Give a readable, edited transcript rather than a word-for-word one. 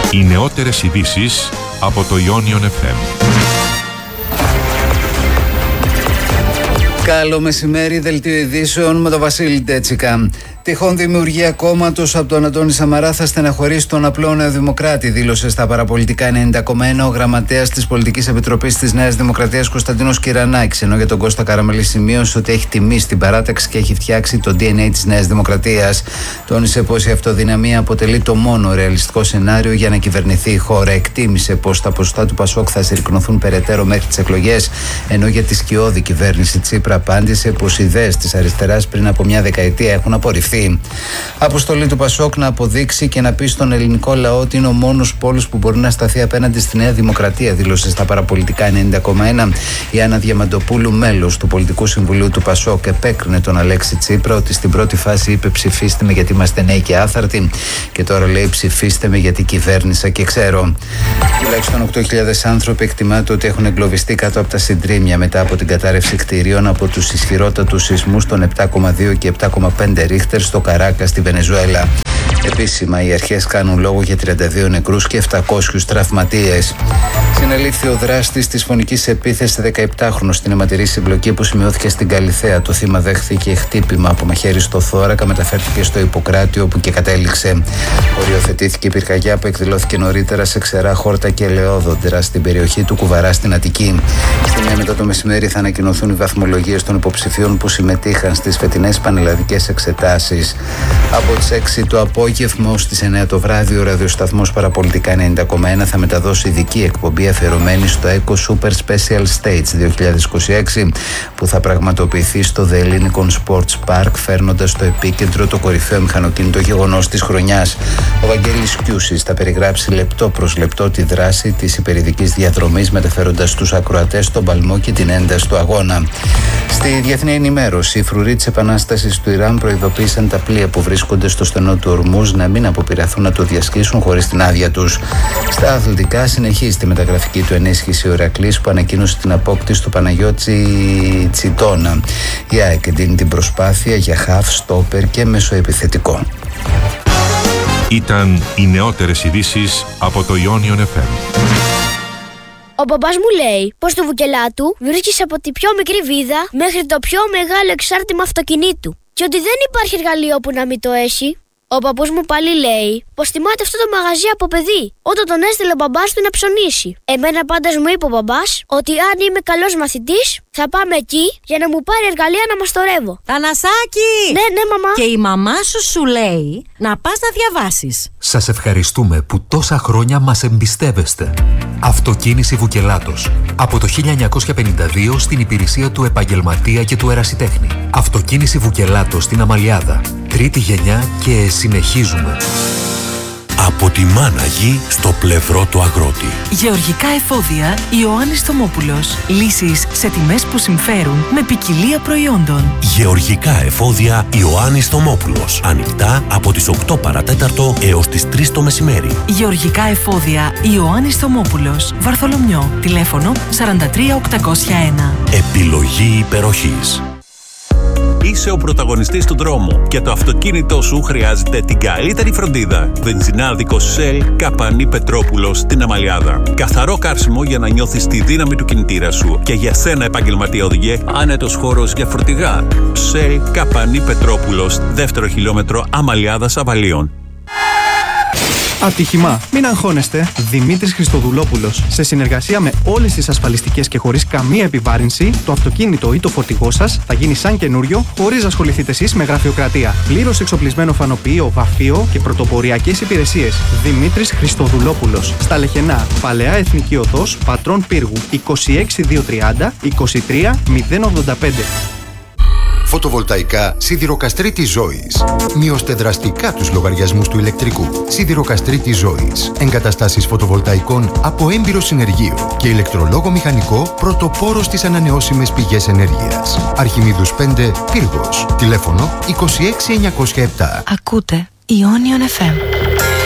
Οι νεότερες ειδήσεις από το Ionion FM. Καλό μεσημέρι, δελτίο ειδήσεων με τον Βασίλη Ντέτσικα. Τυχόν δημιουργία κόμματος από τον Αντώνη Σαμαρά θα στεναχωρήσει τον απλό Νεοδημοκράτη, δήλωσε στα παραπολιτικά 90,1 ο γραμματέας της Πολιτικής Επιτροπής της Νέας Δημοκρατίας Κωνσταντίνος Κυρανάκης. Ενώ για τον Κώστα Καραμανλή σημείωσε ότι έχει τιμήσει την παράταξη και έχει φτιάξει το DNA της Νέας Δημοκρατίας. Τόνισε πως η αυτοδυναμία αποτελεί το μόνο ρεαλιστικό σενάριο για να κυβερνηθεί η χώρα. Εκτίμησε πως τα ποσοστά του Πασόκ θα συρρικνωθούν περαιτέρω μέχρι τις εκλογές, ενώ για τη σκιώδη κυβέρνηση Τσίπρα απάντησε πως οι ιδέες της αριστεράς πριν από μια δεκαετία έχουν απορριφθεί. Αποστολή του Πασόκ να αποδείξει και να πει στον ελληνικό λαό ότι είναι ο μόνος πόλος που μπορεί να σταθεί απέναντι στη Νέα Δημοκρατία, δήλωσε στα παραπολιτικά 90,1 η Άννα Διαμαντοπούλου, μέλος του Πολιτικού Συμβουλίου του Πασόκ. Επέκρινε τον Αλέξη Τσίπρα ότι στην πρώτη φάση είπε ψηφίστε με γιατί είμαστε νέοι και άθαρτοι, και τώρα λέει ψηφίστε με γιατί κυβέρνησα και ξέρω. Τουλάχιστον 8.000 άνθρωποι εκτιμάται ότι έχουν εγκλωβιστεί κάτω από τα συντρίμμια μετά από την κατάρρευση κτηρίων από τους ισχυρότατους σεισμούς των 7,2 και 7,5 ρίχτερ στο Καράκα στη Βενεζουέλα. Επίσημα οι αρχές κάνουν λόγο για 32 νεκρούς και 700 τραυματίες. Συνελήφθη ο δράστης της φωνικής επίθεσης 17χρονος στην αιματηρή συμπλοκή που σημειώθηκε στην Καλιθέα. Το θύμα δέχθηκε χτύπημα από μαχαίρι στο θώρακα, μεταφέρθηκε στο Ιπποκράτιο όπου και κατέληξε. Οριοθετήθηκε η πυρκαγιά που εκδηλώθηκε νωρίτερα σε Ξερά, Χόρτα και Ελαιόδοντρα στην περιοχή του Κουβαρά στην Αττική. Στη μία μετά το μεσημέρι θα ανακοινωθούν οι βαθμολογίες των υποψηφίων που συμμετείχαν στις φετινές πανελλαδικές εξετάσεις. Από τις 6 το απόγευμα ως τις 9 το βράδυ ο ραδιοσταθμός Παραπολιτικά 90,1 θα μεταδώσει ειδική εκπομπή αφιερωμένη στο Eco Super Special States 2026 που θα πραγματοποιηθεί στο The Lincoln Sports Park, φέρνοντας στο επίκεντρο το κορυφαίο μηχανοκίνητο γεγονός της χρονιάς. Ο Βαγγέλης Κιούσης θα περιγράψει λεπτό προς λεπτό τη δράση της υπερηδικής διαδρομής, μεταφέροντας στους ακροατές τον παλμό και την ένταση του αγώνα. Στη διεθνή ενημέρωση, οι φρουροί της Επανάστασης του Ιράν προειδοποίησαν τα πλοία που βρίσκονται στο στενό του Ορμούζ να μην αποπειραθούν να το διασχίσουν χωρίς την άδεια τους. Στα αθλητικά, συνεχίζει τη μεταγραφική του ενίσχυση ο Ηρακλής που ανακοίνωσε την απόκτηση του Παναγιώτη Τσιτώνα. Η ΑΕΚ εντείνει την προσπάθεια για χαφ, στόπερ και μεσοεπιθετικό. Ήταν οι νεότερες ειδήσεις από το Ionion FM. Ο μπαμπάς μου λέει πως το βουκελά του βρίσκεις από τη πιο μικρή βίδα μέχρι το πιο μεγάλο εξάρτημα αυτοκινήτου και ότι δεν υπάρχει εργαλείο που να μην το έχει. Ο παππούς μου πάλι λέει πως θυμάται αυτό το μαγαζί από παιδί, όταν τον έστειλε ο μπαμπάς του να ψωνίσει. Εμένα πάντως μου είπε ο μπαμπάς ότι αν είμαι καλός μαθητής θα πάμε εκεί για να μου πάρει εργαλεία να μαστορεύω. Θανασάκη! Ναι, μαμά. Και η μαμά σου λέει να πας να διαβάσεις. Σας ευχαριστούμε που τόσα χρόνια μας εμπιστεύεστε. Αυτοκίνηση Βουκελάτος. Από το 1952 στην υπηρεσία του επαγγελματία και του ερασιτέχνη. Αυτοκίνηση Βουκελάτος στην Αμαλιάδα. Τρίτη γενιά και συνεχίζουμε. Από τη μάνα γη στο πλευρό του αγρότη. Γεωργικά εφόδια Ιωάννης Θωμόπουλος. Λύσεις σε τιμές που συμφέρουν με ποικιλία προϊόντων. Γεωργικά εφόδια Ιωάννης Θωμόπουλος. Ανοιχτά από τις 8 παρατέταρτο έως τις 3 το μεσημέρι. Γεωργικά εφόδια Ιωάννης Θωμόπουλος. Βαρθολομιό. Τηλέφωνο 43801. Επιλογή υπεροχής. Είσαι ο πρωταγωνιστής του δρόμου και το αυτοκίνητό σου χρειάζεται την καλύτερη φροντίδα. Βενζινάδικο Shell Καπανή Πετρόπουλος στην Αμαλιάδα. Καθαρό καύσιμο για να νιώθεις τη δύναμη του κινητήρα σου. Και για σένα, επαγγελματία οδηγέ, άνετος χώρος για φορτηγά. Shell Καπανή Πετρόπουλος, 2ο χιλιόμετρο Αμαλιάδας Αβαλίων. Ατύχημα. Μην αγχώνεστε. Δημήτρης Χριστοδουλόπουλος. Σε συνεργασία με όλες τις ασφαλιστικές και χωρίς καμία επιβάρυνση, το αυτοκίνητο ή το φορτηγό σας θα γίνει σαν καινούριο, χωρίς να ασχοληθείτε εσείς με γραφειοκρατία. Πλήρως εξοπλισμένο φανοποιείο, βαφείο και πρωτοποριακές υπηρεσίες. Δημήτρης Χριστοδουλόπουλος. Στα Λεχενά, Παλαιά Εθνική Οδός, Πατρών Πύργου, 26230 23085. Φωτοβολταϊκά Σιδηροκαστρίτη Ζώης. Μειώστε δραστικά τους λογαριασμούς του ηλεκτρικού. Σιδηροκαστρίτη Ζώης. Εγκαταστάσεις φωτοβολταϊκών από έμπειρο συνεργείο και ηλεκτρολόγο μηχανικό πρωτοπόρο στις ανανεώσιμες πηγές ενέργειας. Αρχιμίδους 5, Πύργος. Τηλέφωνο 26907. Ακούτε Ionion FM.